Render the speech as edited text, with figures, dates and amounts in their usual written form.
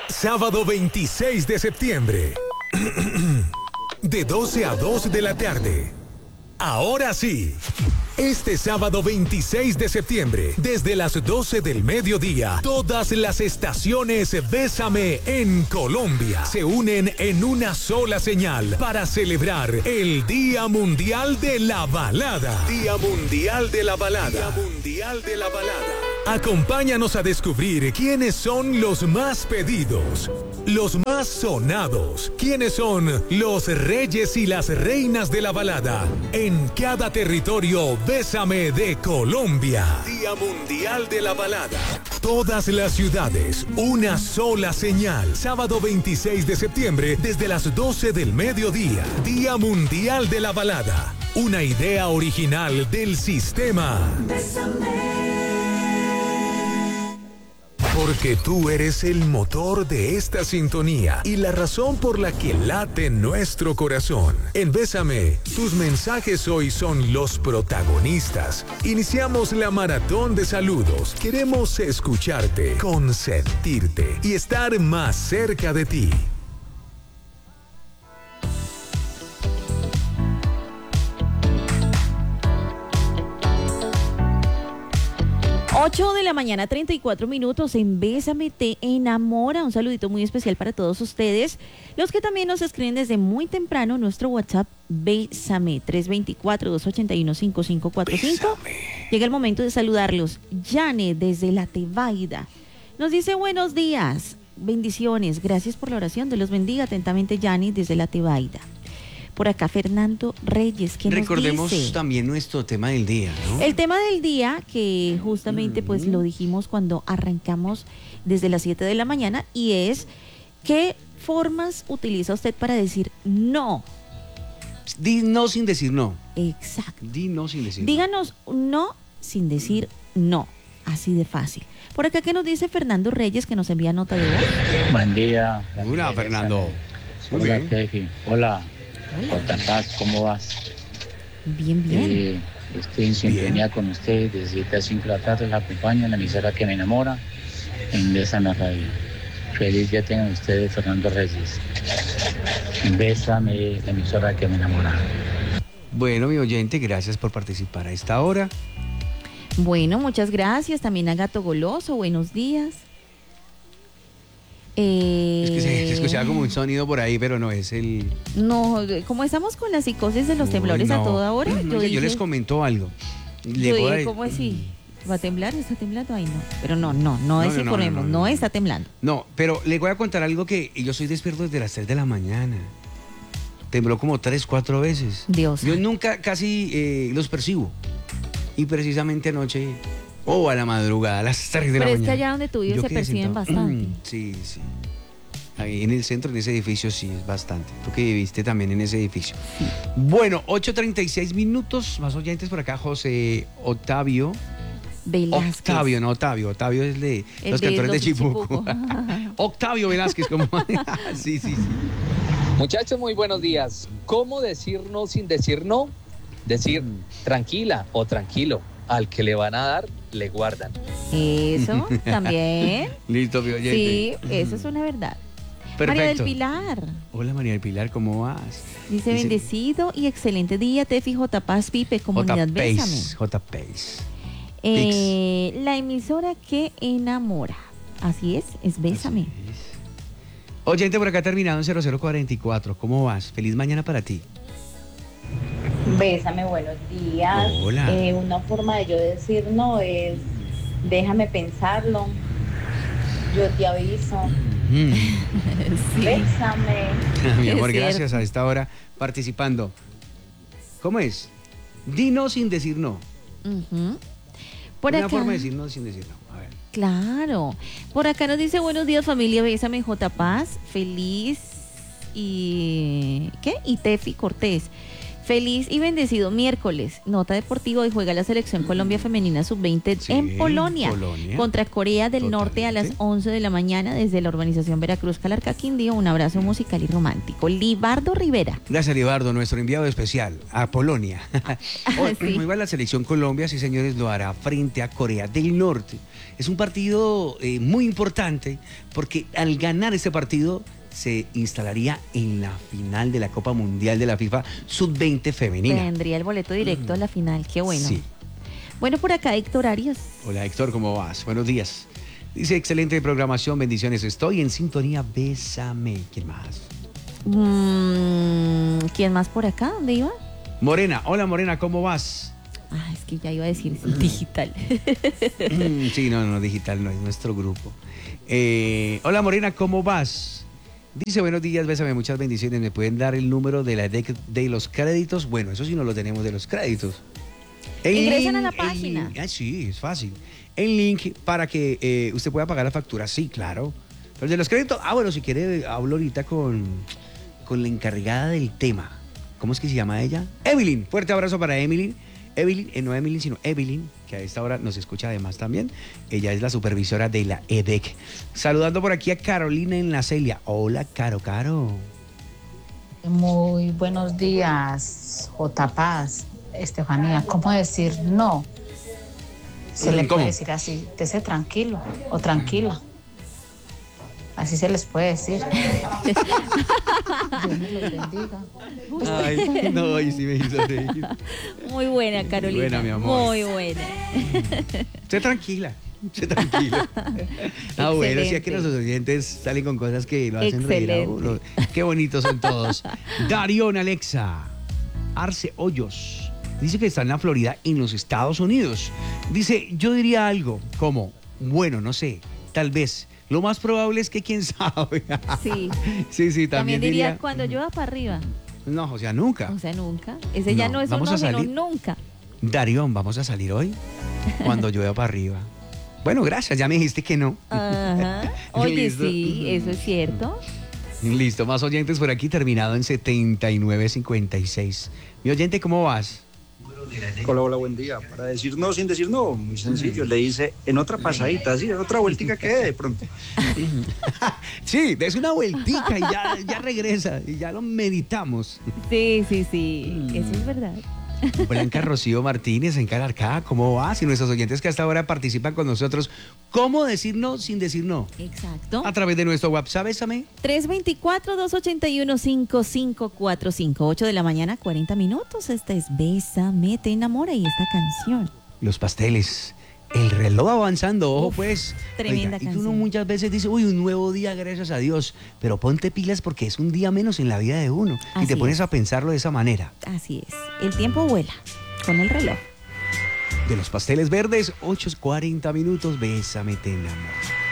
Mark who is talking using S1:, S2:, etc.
S1: Sábado 26 de septiembre. De 12 a 2 de la tarde. Ahora sí. Este sábado 26 de septiembre, desde las 12 del mediodía, todas las estaciones Bésame en Colombia se unen en una sola señal para celebrar el Día Mundial de la Balada. Día Mundial de la Balada. Día Mundial de la Balada. Acompáñanos a descubrir quiénes son los más pedidos, los más sonados, quiénes son los reyes y las reinas de la balada en cada territorio Bésame de Colombia. Día Mundial de la Balada. Todas las ciudades, una sola señal. Sábado 26 de septiembre desde las 12 del mediodía. Día Mundial de la Balada. Una idea original del sistema. Bésame. Porque tú eres el motor de esta sintonía y la razón por la que late nuestro corazón. En Bésame, tus mensajes hoy son los protagonistas. Iniciamos la maratón de saludos. Queremos escucharte, consentirte y estar más cerca de ti.
S2: 8 de la mañana, 34 minutos en Bésame Te Enamora. Un saludito muy especial para todos ustedes, los que también nos escriben desde muy temprano. Nuestro WhatsApp, Bésame, 324-281-5545. Llega el momento de saludarlos. Yane, desde La Tebaida, nos dice buenos días, bendiciones, gracias por la oración, Dios los bendiga. Atentamente, Yane, desde La Tebaida. Por acá Fernando Reyes, que
S3: recordemos
S2: nos dice
S3: también nuestro tema del día, ¿no?
S2: El tema del día, que justamente pues lo dijimos cuando arrancamos desde las 7 de la mañana, y es ¿qué formas utiliza usted para decir no?
S3: Di no sin decir no.
S2: Exacto.
S3: Di no sin decir
S2: Díganos no sin decir no. Así de fácil. Por acá, ¿qué nos dice Fernando Reyes, que nos envía nota de voz?
S4: Buen día.
S3: Hola, Fernando.
S4: Hola, Tefi. Hola. Paz, ¿cómo vas?
S2: Bien, bien.
S4: Estoy en sintonía con usted desde 7 a 5 de la tarde. La acompaño en la emisora que me enamora en Bésame Radio. Feliz día tengan ustedes, Fernando Reyes. Bésame, la emisora que me enamora.
S3: Bueno, mi oyente, gracias por participar a esta hora.
S2: Bueno, muchas gracias. También a Gato Goloso, buenos días.
S3: Es que se escuchaba como un sonido por ahí, pero no es el...
S2: No, como estamos con la psicosis de los temblores a toda hora,
S3: yo les comento algo.
S2: Yo dije, ¿cómo así? ¿Va a temblar? ¿Está temblando? Ay, no. Pero no desinformemos, no está temblando.
S3: No, pero le voy a contar algo que yo soy despierto desde las 3 de la mañana. Tembló como 3, 4 veces.
S2: Dios.
S3: Yo nunca casi los percibo. Y precisamente anoche... O a la madrugada, a las 3 de la mañana.
S2: Pero es que allá donde tú vives se perciben bastante.
S3: Sí. Ahí en el centro, en ese edificio, sí, es bastante. Tú que viviste también en ese edificio.
S2: Sí.
S3: Bueno, 8:36 minutos. Más oyentes por acá, José Octavio.
S2: Velázquez.
S3: Octavio es de los cantores de Chipuco. Octavio Velázquez, ¿cómo? Sí.
S5: Muchachos, muy buenos días. ¿Cómo decir no sin decir no? Decir tranquila o tranquilo. Al que le van a dar, le guardan.
S2: Eso, también.
S3: Listo, mi oyente.
S2: Sí, eso es una verdad.
S3: Perfecto.
S2: María del Pilar.
S3: Hola, María del Pilar, ¿cómo vas?
S2: Dice bendecido y excelente día, Tefi, J Paz, Pipe, comunidad Bésame.
S3: J Pace.
S2: La emisora que enamora. Así es Bésame.
S3: Oyente por acá terminado en 0044. ¿Cómo vas? Feliz mañana para ti.
S6: Bésame, buenos días.
S3: Hola.
S6: Una forma de yo decir no es déjame pensarlo, yo te aviso.
S2: Sí.
S6: Bésame.
S3: Mi amor,
S2: Es
S3: gracias
S2: cierto.
S3: a esta hora participando. ¿Cómo es? Di no sin decir no.
S2: Uh-huh. Por
S3: Una
S2: acá.
S3: forma de decir no sin decir no. A ver.
S2: Claro. Por acá nos dice buenos días, familia Bésame, J Paz, feliz y ¿qué? Y Tefi Cortés. Feliz y bendecido miércoles. Nota deportiva, hoy juega la selección Colombia femenina sub-20 en Polonia contra Corea del Norte a las 11 de la mañana desde la urbanización Veracruz Calarcá, Quindío. Un abrazo musical y romántico. Libardo Rivera.
S3: Gracias, Libardo, nuestro enviado especial a Polonia. Hoy
S2: Sí.
S3: juega la selección Colombia, sí señores, lo hará frente a Corea del Norte. Es un partido muy importante porque al ganar este partido se instalaría en la final de la Copa Mundial de la FIFA Sub-20 femenina.
S2: Tendría el boleto directo a la final. Qué bueno.
S3: Sí.
S2: Bueno, por acá Héctor Arias.
S3: Hola Héctor, ¿cómo vas? Buenos días. Dice, excelente programación, bendiciones. Estoy en sintonía, bésame. ¿Quién más?
S2: ¿Quién más por acá? ¿Dónde iba?
S3: Morena, hola Morena, ¿cómo vas?
S2: Ah, es que ya iba a decir digital.
S3: Sí, no, digital no es nuestro grupo. Hola Morena, ¿cómo vas? Dice, buenos días, bésame, muchas bendiciones. ¿Me pueden dar el número de la EDEC de los créditos? Bueno, eso sí no lo tenemos de los créditos.
S2: Ingresan a la página.
S3: Sí, es fácil. El link para que usted pueda pagar la factura, sí, claro. Pero de los créditos, bueno, si quiere, hablo ahorita con la encargada del tema. ¿Cómo es que se llama ella? Evelyn. Fuerte abrazo para Evelyn. No Evelyn, sino Evelyn, que a esta hora nos escucha además también. Ella es la supervisora de la EDEC. Saludando por aquí a Carolina en la Celia. Hola, Caro.
S7: Muy buenos días, J. Paz, Estefanía. ¿Cómo decir no? Se le
S3: ¿Cómo?
S7: puede decir así, esté tranquilo o tranquila. Así se les puede decir. Dios me los bendiga.
S3: Ay, no, y sí me hizo reír.
S2: Muy buena, Carolina.
S3: Buena, mi amor.
S2: Muy buena.
S3: Sé tranquila. Bueno, sí, aquí nuestros oyentes salen con cosas que lo hacen reír a uno. Qué bonitos son todos. Darión Alexa, Arce Hoyos, dice que está en la Florida, en los Estados Unidos. Dice, yo diría algo como, bueno, no sé, tal vez. Lo más probable es que quién sabe.
S2: Sí.
S3: Sí, también
S2: diría cuando llueva para arriba.
S3: No, o sea, nunca.
S2: O sea, nunca. Ese ya no es
S3: vamos
S2: un
S3: a salir.
S2: nunca.
S3: Darión, ¿vamos a salir hoy? Cuando llueva para arriba. Bueno, gracias, ya me dijiste que no.
S2: Ajá. Oye,
S3: Listo.
S2: sí, eso es cierto.
S3: Listo, más oyentes por aquí, terminado en 7956. Mi oyente, ¿cómo vas?
S8: Hola, buen día. Para decir no sin decir no, muy sencillo. Le dice en otra pasadita, sí, en otra vueltica que dé de pronto.
S3: Sí, des una vueltica y ya regresa y ya lo meditamos.
S2: Sí. Eso es verdad.
S3: Blanca Rocío Martínez en Calarcá, ¿cómo vas? Y nuestros oyentes que hasta ahora participan con nosotros, ¿cómo decir no sin decir no?
S2: Exacto.
S3: A través de nuestro WhatsApp, bésame.
S2: 324-281-5545, 8 de la mañana, 40 minutos. Esta es Bésame, te enamora y esta canción.
S3: Los pasteles, el reloj avanzando, ojo pues.
S2: Tremenda
S3: Y
S2: canción.
S3: uno muchas veces dice, uy, un nuevo día, gracias a Dios. Pero ponte pilas porque es un día menos en la vida de uno. Y
S2: Así
S3: te pones
S2: es.
S3: a pensarlo de esa manera.
S2: Así es. El tiempo vuela con el reloj.
S3: De los pasteles verdes, 8:40 minutos, bésame, te enamora.